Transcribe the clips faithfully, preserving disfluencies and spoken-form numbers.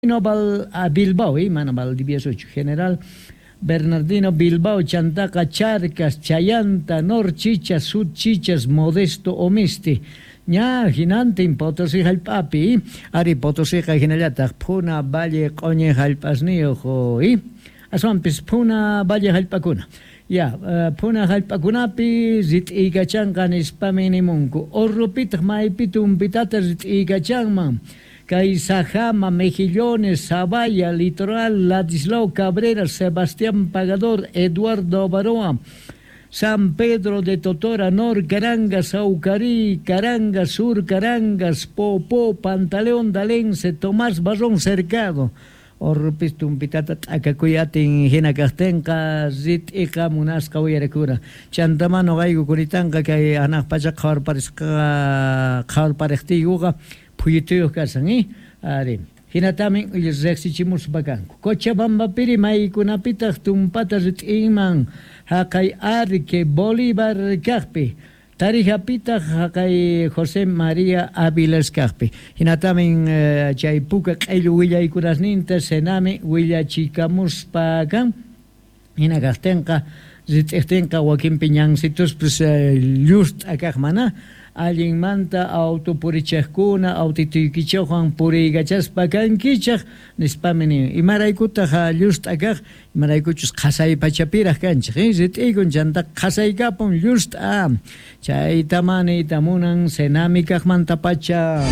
Bal, a Bilbao, eh, mana Valdivieso, General Bernardino Bilbao, Chantaca, Charcas, Chayanta, Nor Chichas, Sud Chichas, Modesto, Omesti. Ña, Ginante, Potosí, Jalpapi, Ari Potosí, Ginalata, Puna, Valle, Coñe, Jalpasnio, Joi, Aswampis, Puna, Valle, Jalpacuna. Ya, uh, Puna, Jalpacunapi, Zit Igachangan, Ispamini Munku, Orrupit, Maipitum, Pitata, Zit Igachangman. Caizajama, Mejillones, Zavalla, Litoral, Ladislao Cabrera, Sebastián Pagador, Eduardo Baroa, San Pedro de Totora, Nor, Carangas, Aucarí, Carangas, Sur, Carangas, Popó, Pantaleón, Dalense, Tomás Barrón, Cercado, Orpistum Pitata, Acacuyatin, Ginacastenca, Zit, Ica, Munasca, Uyarecura, Chantamano, Gaigo, Curitanca, que Anapacha, Carparesca, Carparestiguga, Puyituyo kasang ari hinatamin uyezexichimus baganku Cochabamba piri may kunapitah tumpata rit imang hakay ari ke Bolívar kahpi tarihapitah hakay José María Áviles kahpi hinatamin uh, chay puka kailu willay kurasninta senami willa chikamus pagan hinagastenka zitechtenka Joaquín Piñancitos pues uh, just akahmana alguien manta autopurichakuna autituikichohan purigachaspa kankichak nispamini imaraikuta ha just akaj imaraikuchus qasay pachapiraj kanchik zit'iykun chanta qasaykapun just a chaytamani tamunan senami kaqmanta pacha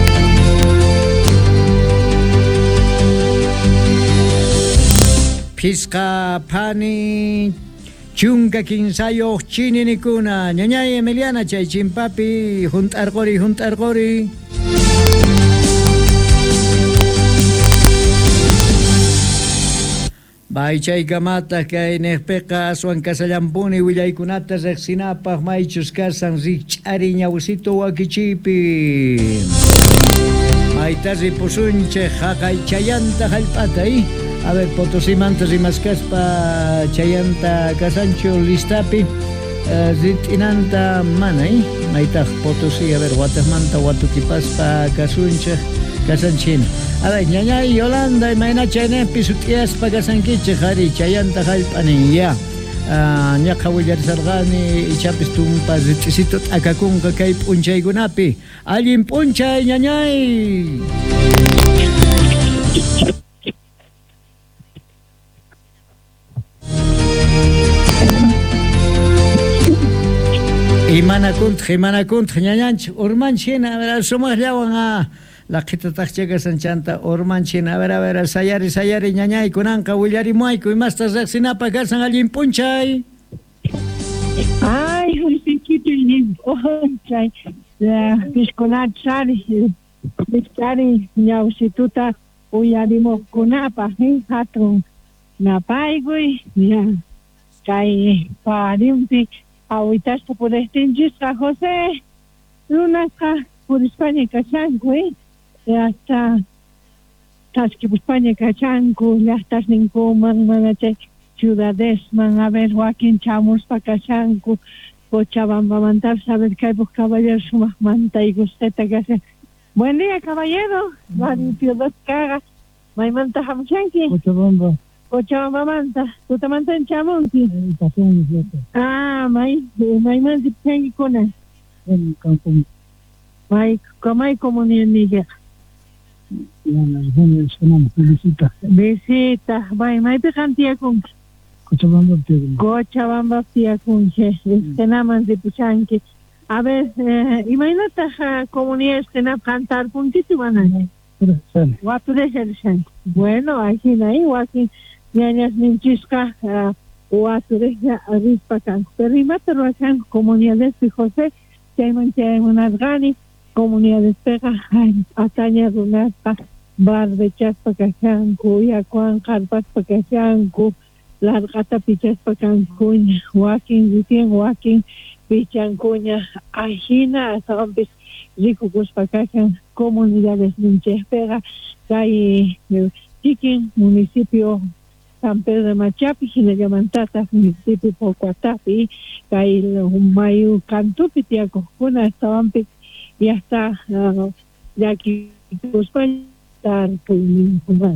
Pisqa pani Chunka kinsayo chininikuna ñañay Emiliana chay chimpapi juntarqori juntarqori Bay chay gamata kay nehpeqa aswan kasallampuni willaykunata riqsinapaq maychus kasan rikch'ari ñawsito wakichipi maytasi pusunche haqay chayanta hallp'atay A ver, Potosí mantas y mascaspa chayanta casancho listapi uh, zitinanta manay maitag Potosí a ver Guatemanta Guatukipaspa casuncha casanchina a ver ñañay Yolanda y mayna chaynepi sutiaspa casanquiche jari chayanta jalpanin ya uh, ñaqa willar sargani ichapis tumpa zitisito akakunka kay punchaykunapi allin punchay ñañay Imana kunt, imana kunt, ñañanch, urmanchina, a ver, somos llawan a la quita tachega sanchanta, urmanchina, a ver, a ver, sayari, sayari, ñañay, kunanka, willari muayku, y más tas sinapa, gasan alguien punchay. Ay, un piquito y punchay, la pisconachari, piscari, ñausituta, uyarimo kunapa, hatun, napaigui, ya, kay, parimpi, Ahorita por este injusta José Luna por España cachanco eh ya está taski por España cachanco ya estás nin coman manache ciudades man a ver Joaquín Chamos pa cachanco Cochabamba mandar saber que hay por caballeros más manta y gusteta que hace buen día caballero Mario dos cagas may manta hamchanki Cochabamba Cochabamba manta, tu te manta en Chamonti. Ah, may, may man si pengi kuna. En campo. May, kamay komunidad niya. Yan, yan, yan, visita. Visita, may, may pikantia kung. Cochabamba tiya. Cochabamba tiya kung che. Este naman si Puchanki. A ver, eh, imagínate a comunidad este na cantar puntito van Guapo de ser Bueno, aquí no hay, aquí. Ñañas Minchisca, Uatureja, Arispacan, Perimata, Roachan, comunidades de José, Chayman Chayman Gani, comunidades Pega, Ataña Runaspa, Bar de Chaspacachancu, Yacuan, Carpaspacachancu, Largata Pichaspacancuña, Joaquín, Lucien, Joaquín, Pichancuña, Ajina, Zombis, Rico Cuspacachan, comunidades Minches Pega, Cay, Chiquín, municipio San Pedro de Machapi, Ginayamantata, municipio Pocuatapi, Cail Mayu Cantupi, Tiaco, Cuna, estaban y hasta uh, de aquí, España, cantar, que